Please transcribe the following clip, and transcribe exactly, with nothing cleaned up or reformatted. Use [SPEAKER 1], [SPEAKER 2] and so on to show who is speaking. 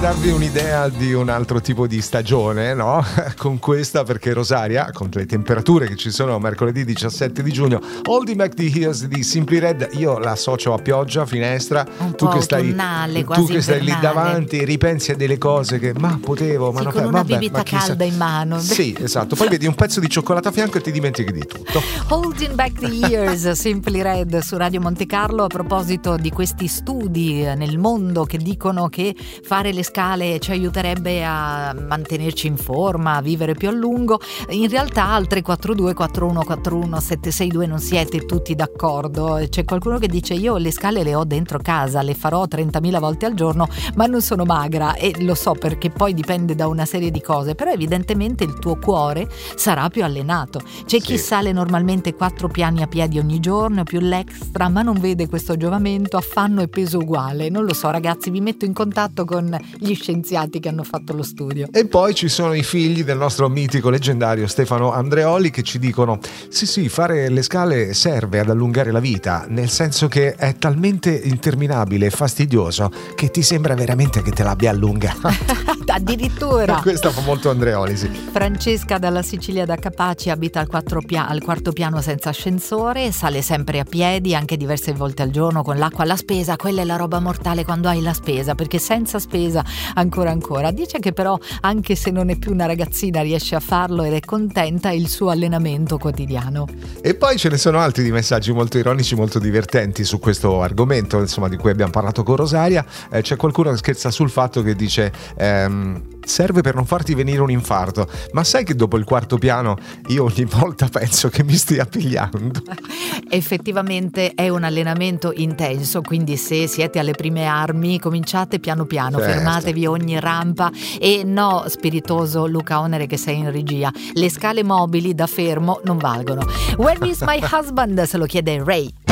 [SPEAKER 1] darvi un'idea di un altro tipo di stagione, no? Con questa, perché Rosaria, con le temperature che ci sono mercoledì diciassette di giugno, Holding Back the Years di Simply Red, io la associo a pioggia, finestra,
[SPEAKER 2] un
[SPEAKER 1] tu
[SPEAKER 2] po'
[SPEAKER 1] che stai,
[SPEAKER 2] autunnale, quasi
[SPEAKER 1] tu che stai lì
[SPEAKER 2] invernale.
[SPEAKER 1] davanti, ripensi a delle cose che ma potevo, ma
[SPEAKER 2] sì,
[SPEAKER 1] non
[SPEAKER 2] con
[SPEAKER 1] fa-
[SPEAKER 2] una
[SPEAKER 1] vabbè,
[SPEAKER 2] bibita
[SPEAKER 1] ma chissà.
[SPEAKER 2] calda in mano.
[SPEAKER 1] Sì, esatto. Poi vedi un pezzo di cioccolato a fianco e ti dimentichi di tutto.
[SPEAKER 2] Holding Back the Years, Simply Red su Radio Monte Carlo. A proposito di questi studi nel mondo che dicono che fare le scale ci aiuterebbe a mantenerci in forma, a vivere più a lungo, in realtà al tre quattro due quattro uno quattro uno sette sei due non siete tutti d'accordo. C'è qualcuno che dice: io le scale le ho dentro casa, le farò trentamila volte al giorno, ma non sono magra, e lo so perché poi dipende da una serie di cose, però evidentemente il tuo cuore sarà più allenato. C'è chi
[SPEAKER 1] Sì.
[SPEAKER 2] sale normalmente quattro piani a piedi ogni giorno più l'extra, ma non vede questo giovamento, affanno e peso uguale. Non lo so ragazzi, vi metto in contatto con gli scienziati che hanno fatto lo studio.
[SPEAKER 1] E poi ci sono i figli del nostro mitico leggendario Stefano Andreoli che ci dicono: sì sì, fare le scale serve ad allungare la vita, nel senso che è talmente interminabile e fastidioso che ti sembra veramente che te l'abbia allungata.
[SPEAKER 2] Addirittura.
[SPEAKER 1] Questa fa molto Andreoli, sì.
[SPEAKER 2] Francesca dalla Sicilia, da Capaci, abita al, quattro pia- al quarto piano senza ascensore, sale sempre a piedi, anche diverse volte al giorno, con l'acqua alla spesa. Quella è la roba mortale quando hai la spesa, perché senza spesa ancora ancora. Dice che però anche se non è più una ragazzina riesce a farlo ed è contenta il suo allenamento quotidiano.
[SPEAKER 1] E poi ce ne sono altri di messaggi molto ironici, molto divertenti su questo argomento, insomma, di cui abbiamo parlato con Rosaria. Eh, c'è qualcuno che scherza sul fatto che dice ehm, serve per non farti venire un infarto, ma sai che dopo il quarto piano io ogni volta penso che mi stia pigliando.
[SPEAKER 2] Effettivamente è un allenamento intenso, quindi se siete alle prime armi cominciate piano piano,
[SPEAKER 1] Certo.
[SPEAKER 2] fermatevi ogni rampa. E no, spiritoso Luca Onere che sei in regia, le scale mobili da fermo non valgono. Where is my husband? Se lo chiede Ray.